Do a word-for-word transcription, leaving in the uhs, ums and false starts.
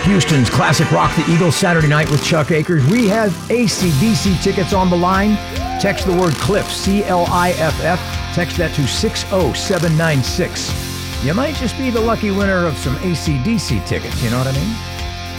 Houston's classic rock, the Eagles, Saturday night with Chuck Akers. We have A C D C tickets on the line. Text the word CLIFF, C L I F F. Text that to six oh seven nine six. You might just be the lucky winner of some A C D C tickets, you know what I mean?